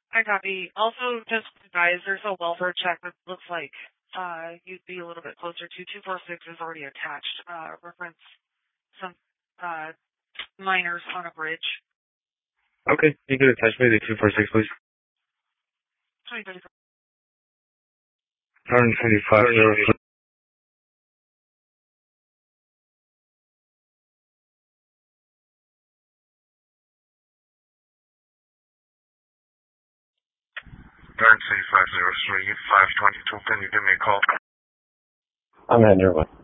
I copy. Also, just guys, there's a welfare check that looks like you'd be a little bit closer to 246 is already attached. Reference some miners on a bridge. Okay, you can attach me to 246, please. 2035. 125. Can you give me a call? I'm at nearby.